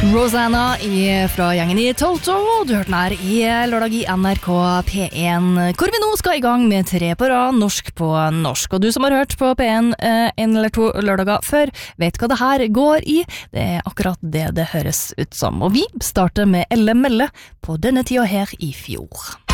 Rosanna fra gjengen i Toto. Du hørte den her i lørdag i NRK P1, hvor vi nå skal i gang med 3 på rad, norsk på norsk. Og du som har hørt på P1 en eller 2 lørdager før, vet hva det her går i. Det akkurat det høres ut som. Og vi starter med Elle Melle på denne tida her i fjor.